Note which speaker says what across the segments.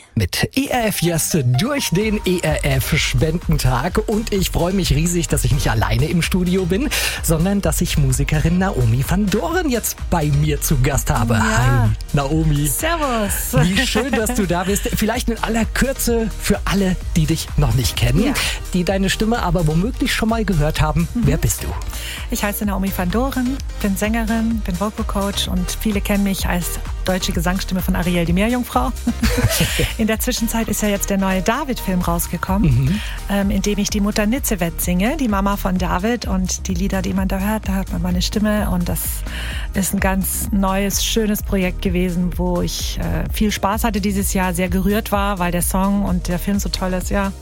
Speaker 1: Mit ERF Just durch den ERF Spendentag und ich freue mich riesig, dass ich nicht alleine im Studio bin, sondern dass ich Musikerin Naomi van Doren jetzt bei mir zu Gast habe.
Speaker 2: Ja.
Speaker 1: Hi Naomi.
Speaker 2: Servus.
Speaker 1: Wie schön, dass du da bist. Vielleicht in aller Kürze für alle, die dich noch nicht kennen, die deine Stimme aber womöglich schon mal gehört haben. Wer bist du?
Speaker 2: Ich heiße Naomi van Doren, bin Sängerin, bin Vocal Coach und viele kennen mich als deutsche Gesangsstimme von Ariel, die Meerjungfrau. In der Zwischenzeit ist ja jetzt der neue David-Film rausgekommen, in dem ich die Mutter Nitzewet singe, die Mama von David, und die Lieder, die man da hört man meine Stimme, und das ist ein ganz neues, schönes Projekt gewesen, wo ich viel Spaß hatte dieses Jahr, sehr gerührt war, weil der Song und der Film so toll ist, ja.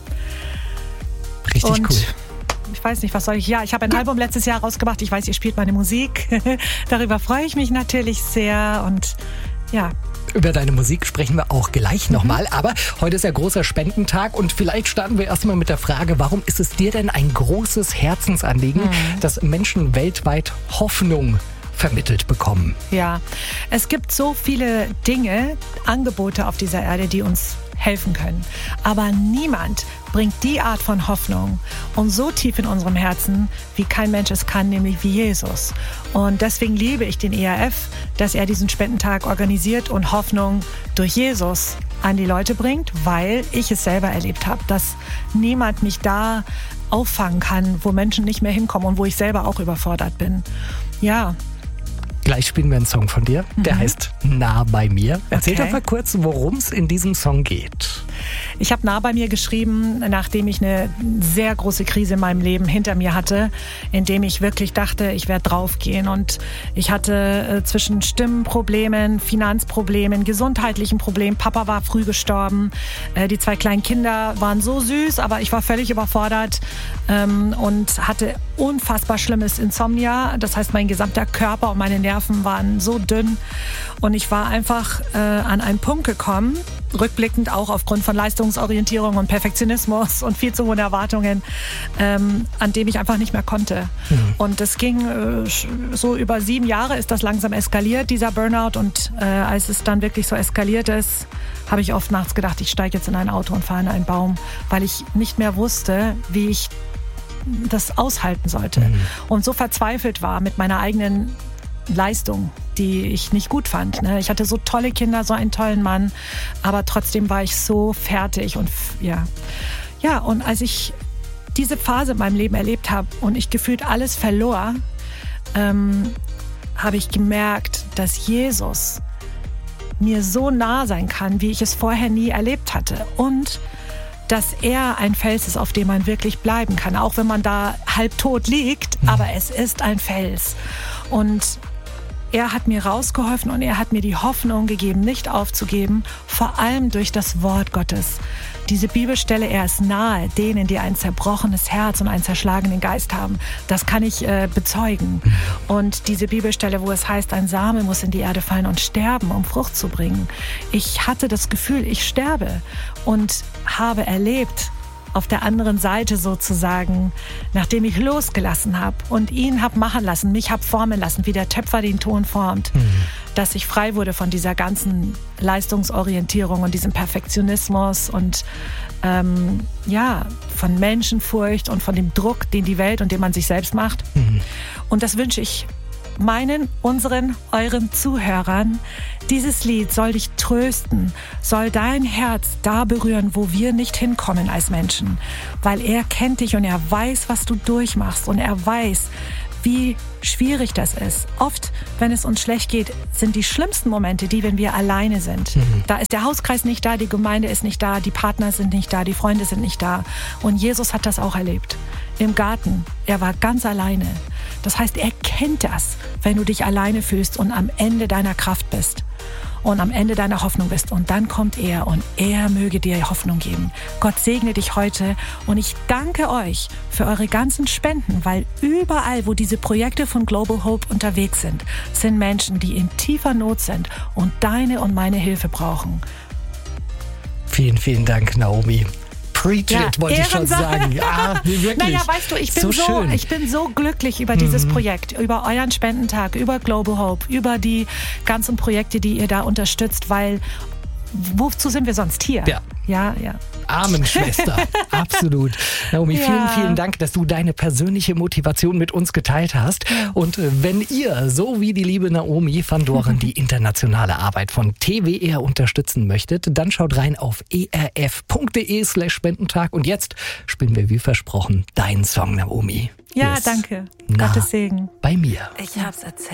Speaker 1: Richtig cool.
Speaker 2: Ich weiß nicht, was soll ich... Ja, ich habe ein Album letztes Jahr rausgebracht. Ich weiß, ihr spielt meine Musik. Darüber freue ich mich natürlich sehr und ja...
Speaker 1: Über deine Musik sprechen wir auch gleich nochmal. Aber heute ist ja großer Spendentag und vielleicht starten wir erstmal mit der Frage, warum ist es dir denn ein großes Herzensanliegen, dass Menschen weltweit Hoffnung vermittelt bekommen?
Speaker 2: Ja, es gibt so viele Dinge, Angebote auf dieser Erde, die uns helfen können. Aber niemand bringt die Art von Hoffnung und so tief in unserem Herzen, wie kein Mensch es kann, nämlich wie Jesus. Und deswegen liebe ich den ERF, dass er diesen Spendentag organisiert und Hoffnung durch Jesus an die Leute bringt, weil ich es selber erlebt habe, dass niemand mich da auffangen kann, wo Menschen nicht mehr hinkommen und wo ich selber auch überfordert bin. Ja.
Speaker 1: Gleich spielen wir einen Song von dir, der heißt Nah bei mir. Erzähl doch mal kurz, worum es in diesem Song geht.
Speaker 2: Ich habe Nah bei mir geschrieben, nachdem ich eine sehr große Krise in meinem Leben hinter mir hatte, in dem ich wirklich dachte, ich werde draufgehen. Und ich hatte zwischen Stimmenproblemen, Finanzproblemen, gesundheitlichen Problemen. Papa war früh gestorben. Die 2 kleinen Kinder waren so süß, aber ich war völlig überfordert und hatte unfassbar schlimmes Insomnia. Das heißt, mein gesamter Körper und meine Nerven waren so dünn. Und ich war einfach an einen Punkt gekommen, rückblickend auch aufgrund von Leistungsorientierung und Perfektionismus und viel zu hohen Erwartungen, an dem ich einfach nicht mehr konnte. Und das ging so über 7 Jahre, ist das langsam eskaliert, dieser Burnout. Und als es dann wirklich so eskaliert ist, habe ich oft nachts gedacht, ich steige jetzt in ein Auto und fahre in einen Baum, weil ich nicht mehr wusste, wie ich das aushalten sollte. Und so verzweifelt war mit meiner eigenen Leistung, die ich nicht gut fand. Ich hatte so tolle Kinder, so einen tollen Mann, aber trotzdem war ich so fertig und und als ich diese Phase in meinem Leben erlebt habe und ich gefühlt alles verlor, habe ich gemerkt, dass Jesus mir so nah sein kann, wie ich es vorher nie erlebt hatte, und dass er ein Fels ist, auf dem man wirklich bleiben kann, auch wenn man da halbtot liegt, aber es ist ein Fels. Und er hat mir rausgeholfen und er hat mir die Hoffnung gegeben, nicht aufzugeben, vor allem durch das Wort Gottes. Diese Bibelstelle, er ist nahe denen, die ein zerbrochenes Herz und einen zerschlagenen Geist haben. Das kann ich bezeugen. Und diese Bibelstelle, wo es heißt, ein Same muss in die Erde fallen und sterben, um Frucht zu bringen. Ich hatte das Gefühl, ich sterbe und habe erlebt, auf der anderen Seite sozusagen, nachdem ich losgelassen habe und ihn habe machen lassen, mich habe formen lassen, wie der Töpfer den Ton formt, dass ich frei wurde von dieser ganzen Leistungsorientierung und diesem Perfektionismus und von Menschenfurcht und von dem Druck, den die Welt und den man sich selbst macht. Und das wünsche ich euren Zuhörern. Dieses Lied soll dich trösten, soll dein Herz da berühren, wo wir nicht hinkommen als Menschen. Weil er kennt dich und er weiß, was du durchmachst, und er weiß, wie schwierig das ist. Oft, wenn es uns schlecht geht, sind die schlimmsten Momente die, wenn wir alleine sind. Da ist der Hauskreis nicht da, die Gemeinde ist nicht da, die Partner sind nicht da, die Freunde sind nicht da. Und Jesus hat das auch erlebt. Im Garten, er war ganz alleine. Das heißt, er kennt das, wenn du dich alleine fühlst und am Ende deiner Kraft bist und am Ende deiner Hoffnung bist. Und dann kommt er und er möge dir Hoffnung geben. Gott segne dich heute und ich danke euch für eure ganzen Spenden, weil überall, wo diese Projekte von Global Hope unterwegs sind, sind Menschen, die in tiefer Not sind und deine und meine Hilfe brauchen.
Speaker 1: Vielen, vielen Dank, Naomi. Preach it, wollte ich schon sagen. Ja, wirklich.
Speaker 2: Naja, weißt du, ich bin so glücklich über dieses Projekt, über euren Spendentag, über Global Hope, über die ganzen Projekte, die ihr da unterstützt, weil wozu sind wir sonst hier?
Speaker 1: Ja.
Speaker 2: Ja.
Speaker 1: Amen, Schwester. Absolut. Naomi, vielen Dank, dass du deine persönliche Motivation mit uns geteilt hast. Und wenn ihr, so wie die liebe Naomi van Doren, die internationale Arbeit von TWR unterstützen möchtet, dann schaut rein auf erf.de/Spendentag. Und jetzt spielen wir wie versprochen deinen Song, Naomi.
Speaker 2: Ja, danke. Gottes Segen.
Speaker 1: Bei mir.
Speaker 3: Ich hab's erzählt.